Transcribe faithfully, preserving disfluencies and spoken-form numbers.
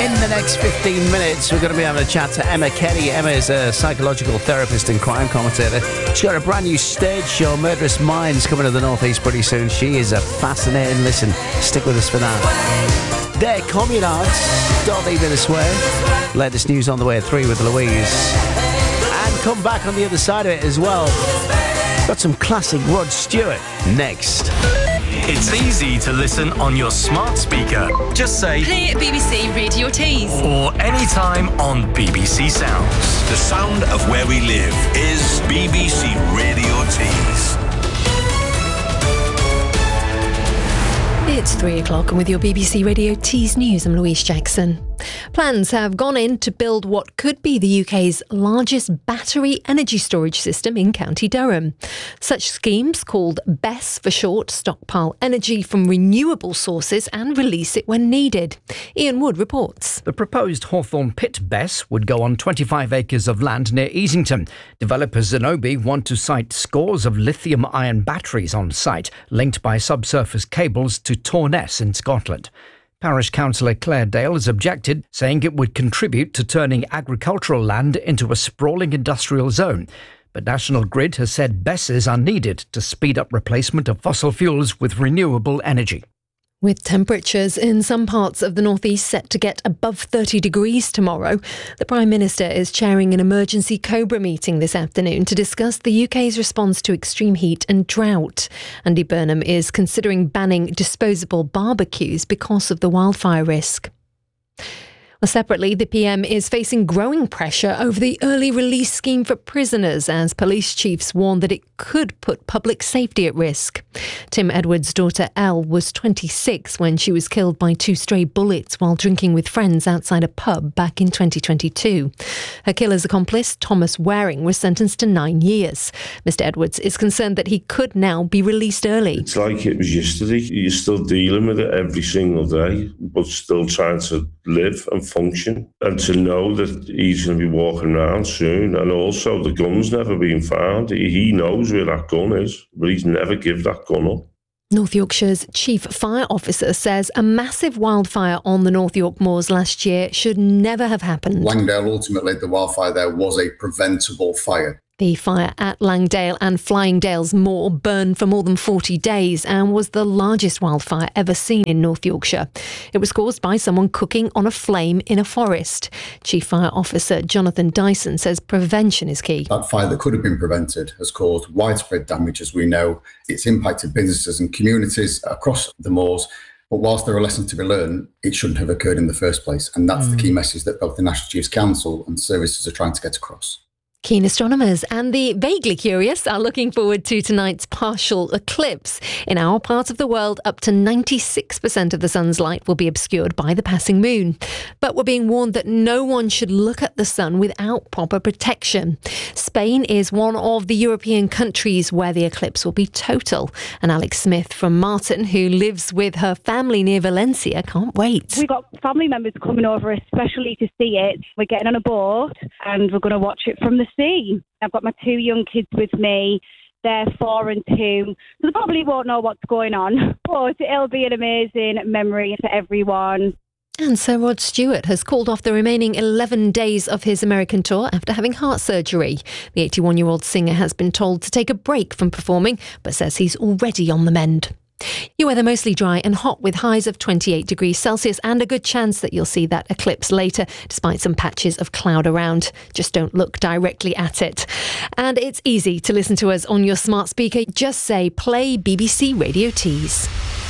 In the next fifteen minutes, we're going to be having a chat to Emma Kenny. Emma is a psychological therapist and crime commentator. She's got a brand new stage show, Murderous Minds, coming to the Northeast pretty soon. She is a fascinating listen. Stick with us for that. They're Communards. Don't leave me this way. Latest news on the way at three with Louise. And come back on the other side of it as well. Got some classic Rod Stewart next. It's easy to listen on your smart speaker. Just say play B B C Radio Tees. Or anytime on B B C Sounds. The sound of where we live is B B C Radio Tees. It's three o'clock and with your B B C Radio Tees News, I'm Louise Jackson. Plans have gone in to build what could be the U K's largest battery energy storage system in County Durham. Such schemes, called BESS for short, stockpile energy from renewable sources and release it when needed. Ian Wood reports. The proposed Hawthorne Pit BESS would go on twenty-five acres of land near Easington. Developers Zenobē want to site scores of lithium-ion batteries on site, linked by subsurface cables to Torness in Scotland. Parish Councillor Claire Dale has objected, saying it would contribute to turning agricultural land into a sprawling industrial zone. But National Grid has said BESSes are needed to speed up replacement of fossil fuels with renewable energy. With temperatures in some parts of the northeast set to get above thirty degrees tomorrow, the Prime Minister is chairing an emergency COBRA meeting this afternoon to discuss the U K's response to extreme heat and drought. Andy Burnham is considering banning disposable barbecues because of the wildfire risk. Well, separately, the P M is facing growing pressure over the early release scheme for prisoners as police chiefs warn that it could put public safety at risk. Tim Edwards' daughter Elle was twenty-six when she was killed by two stray bullets while drinking with friends outside a pub back in twenty twenty-two. Her killer's accomplice, Thomas Waring, was sentenced to nine years. Mister Edwards is concerned that he could now be released early. It's like it was yesterday. You're still dealing with it every single day, but still trying to live and function, and to know that he's going to be walking around soon, and also the gun's never been found. He knows where that gun is, but he's never give that gun up. North Yorkshire's Chief Fire Officer says a massive wildfire on the North York Moors last year should never have happened. Langdale, ultimately, the wildfire there was a preventable fire. The fire at Langdale and Flyingdales Moor burned for more than forty days and was the largest wildfire ever seen in North Yorkshire. It was caused by someone cooking on a flame in a forest. Chief Fire Officer Jonathan Dyson says prevention is key. That fire that could have been prevented has caused widespread damage, as we know. It's impacted businesses and communities across the moors. But whilst there are lessons to be learned, it shouldn't have occurred in the first place. And that's mm. the key message that both the National Chiefs Council and services are trying to get across. Keen astronomers and the vaguely curious are looking forward to tonight's partial eclipse. In our part of the world, up to ninety-six percent of the sun's light will be obscured by the passing moon. But we're being warned that no one should look at the sun without proper protection. Spain is one of the European countries where the eclipse will be total. And Alex Smith from Martin, who lives with her family near Valencia, can't wait. We've got family members coming over especially to see it. We're getting on a boat and we're going to watch it from the sea. I've got my two young kids with me. They're four and two, so they probably won't know what's going on, but it'll be an amazing memory for everyone. And Sir Rod Stewart has called off the remaining eleven days of his American tour after having heart surgery. The eighty-one-year-old singer has been told to take a break from performing, but says he's already on the mend. Your weather mostly dry and hot with highs of twenty-eight degrees Celsius and a good chance that you'll see that eclipse later, despite some patches of cloud around. Just don't look directly at it. And it's easy to listen to us on your smart speaker. Just say play B B C Radio Tees.